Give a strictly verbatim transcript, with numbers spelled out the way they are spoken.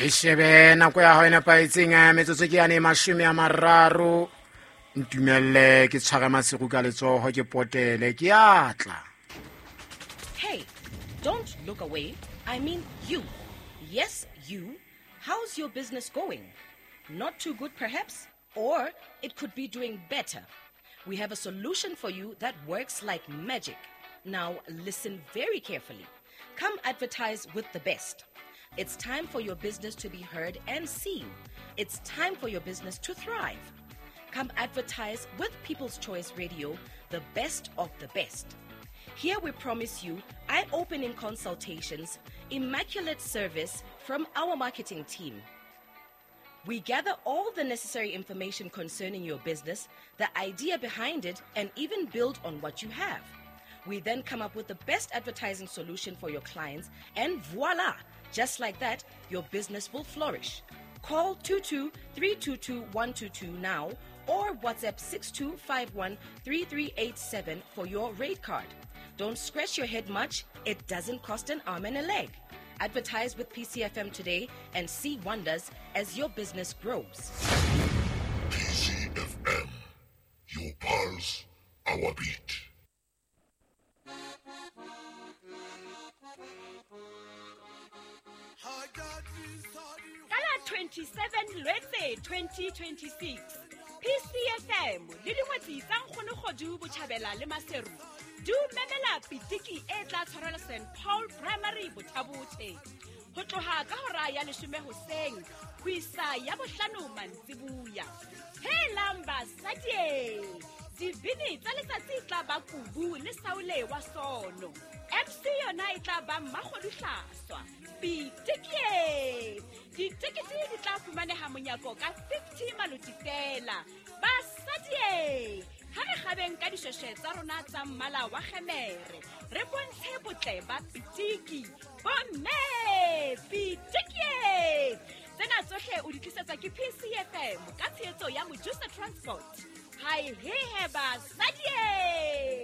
e shebe nako ya hao e nepaetseng a metsotso ke yane mashome a mararo ntumelle ke tshwara masego ka letsoho ke potele ke atla. Hey, don't look away. I mean you. Yes, you. How's your business going? Not too good, perhaps? Or it could be doing better. We have a solution for you that works like magic. Now, listen very carefully. Come advertise with the best. It's time for your business to be heard and seen. It's time for your business to thrive. Come advertise with People's Choice Radio, the best of the best. Here we promise you eye-opening consultations, immaculate service from our marketing team. We gather all the necessary information concerning your business, the idea behind it, and even build on what you have. We then come up with the best advertising solution for your clients, and voila! Just like that, your business will flourish. Call two two three two two one two two now or WhatsApp six two five one three three eight seven for your rate card. Don't scratch your head much. It doesn't cost an arm and a leg. Advertise with P C F M today and see wonders as your business grows. P C F M, your pulse, our beat. Kala twenty-seven Lwetse twenty twenty-six P C F M le dingwetsi tsa nkgone godu botjhabela le maseru du memela pitiki e tla tshwarela Saint Paul Primary Botabothe ho tloha ka hora ya leshome hoseng ho isa ya bohlano mantsibuya. Helang basadi dibini tsa letsatsi tla ba kubu le saule wa sono. M C yona e tla ba Mmakgodihlaswa. Pitiki ditikiti di tla fumaneha monyako ka fifty maloti fela. Basadi ha re gabeng ka disheshe tsa rona tsa mmala wa kgemere re bontshe botle ba pitiki bomme pitiki tsena tsohle o di tlisetsa ke P C F M ka tshehetso ya Mojusa Transport. Hi he he basadi